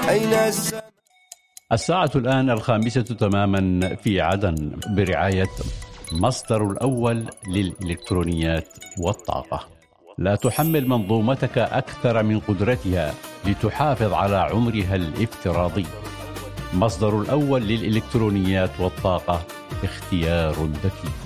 أين السماء. الساعة الآن 5:00 تماما في عدن برعاية مصدر الأول للإلكترونيات والطاقة. لا تحمل منظومتك أكثر من قدرتها لتحافظ على عمرها الافتراضي. مصدر الأول للإلكترونيات والطاقة، اختيار ذكي.